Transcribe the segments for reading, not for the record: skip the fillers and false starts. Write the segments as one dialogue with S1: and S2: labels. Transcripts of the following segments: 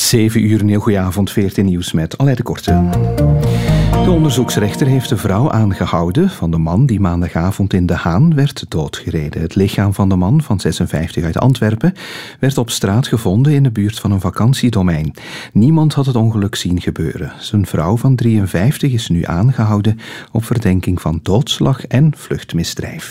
S1: 7 uur, een heel goeie avond, 14 Nieuws met Aleid de Korte. De onderzoeksrechter heeft de vrouw aangehouden van de man die maandagavond in De Haan werd doodgereden. Het lichaam van de man van 56 uit Antwerpen werd op straat gevonden in de buurt van een vakantiedomein. Niemand had het ongeluk zien gebeuren. Zijn vrouw van 53 is nu aangehouden op verdenking van doodslag en vluchtmisdrijf.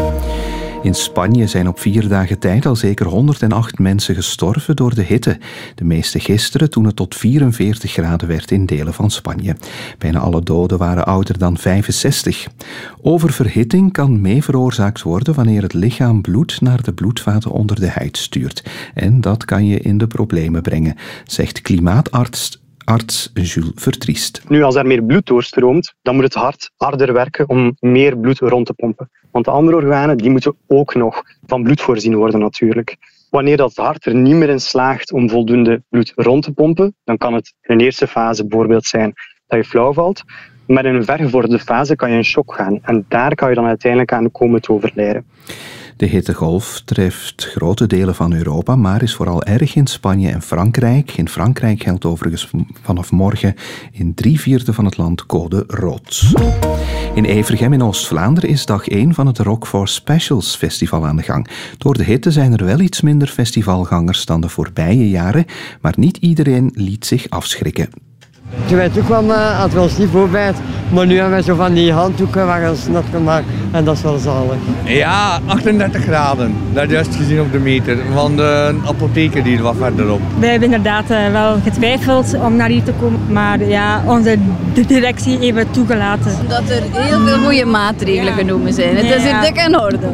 S1: In Spanje zijn op 4 dagen tijd al zeker 108 mensen gestorven door de hitte. De meeste gisteren toen het tot 44 graden werd in delen van Spanje. Bijna alle doden waren ouder dan 65. Oververhitting kan mee veroorzaakt worden wanneer het lichaam bloed naar de bloedvaten onder de huid stuurt. En dat kan je in de problemen brengen, zegt klimaatarts Jules Vertriest.
S2: Nu, als er meer bloed doorstroomt, dan moet het hart harder werken om meer bloed rond te pompen. Want de andere organen die moeten ook nog van bloed voorzien worden natuurlijk. Wanneer dat hart er niet meer in slaagt om voldoende bloed rond te pompen, dan kan het in een eerste fase bijvoorbeeld zijn dat je flauw valt. Maar in een vergevorderde fase kan je in shock gaan. En daar kan je dan uiteindelijk aan komen te overlijden.
S1: De hittegolf treft grote delen van Europa, maar is vooral erg in Spanje en Frankrijk. In Frankrijk geldt overigens vanaf morgen in 3/4 van het land code rood. In Evergem in Oost-Vlaanderen is dag 1 van het Rock for Specials festival aan de gang. Door de hitte zijn er wel iets minder festivalgangers dan de voorbije jaren, maar niet iedereen liet zich afschrikken.
S3: Toen wij toe kwamen had het wel niet voorbij, maar nu hebben wij zo van die handdoeken waar ons nat kan maken en dat is wel zalig.
S4: Ja, 38 graden. Dat is juist gezien op de meter van de apotheker die er wat verderop.
S5: Wij hebben inderdaad wel getwijfeld om naar hier te komen, maar ja, onze directie heeft het toegelaten.
S6: Omdat er heel veel goede maatregelen genomen zijn. Het is hier dik in orde.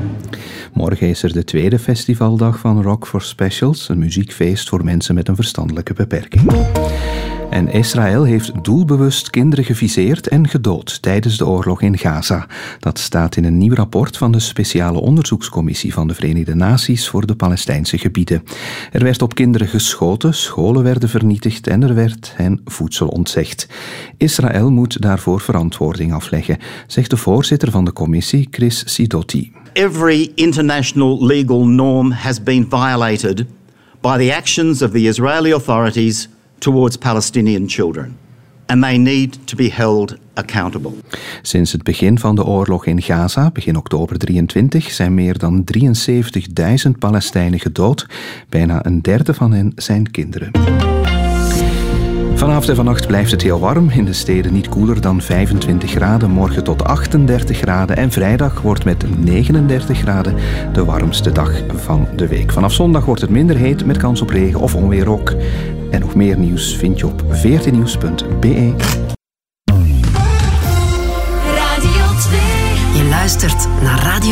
S1: Morgen is er de tweede festivaldag van Rock for Specials, een muziekfeest voor mensen met een verstandelijke beperking. En Israël heeft doelbewust kinderen geviseerd en gedood tijdens de oorlog in Gaza. Dat staat in een nieuw rapport van de speciale onderzoekscommissie van de Verenigde Naties voor de Palestijnse gebieden. Er werd op kinderen geschoten, scholen werden vernietigd en er werd hen voedsel ontzegd. Israël moet daarvoor verantwoording afleggen, zegt de voorzitter van de commissie, Chris Sidoti.
S7: Every international legal norm has been violated by the actions of the Israeli authorities towards Palestinian children. And they need to be held accountable.
S1: Sinds het begin van de oorlog in Gaza, begin oktober 23, zijn meer dan 73.000 Palestijnen gedood. Bijna een derde van hen zijn kinderen. Vanavond en vannacht blijft het heel warm. In de steden niet koeler dan 25 graden. Morgen tot 38 graden. En vrijdag wordt met 39 graden de warmste dag van de week. Vanaf zondag wordt het minder heet met kans op regen of onweer ook. En nog meer nieuws vind je op 14nieuws.be.
S8: Radio 2. Je luistert naar Radio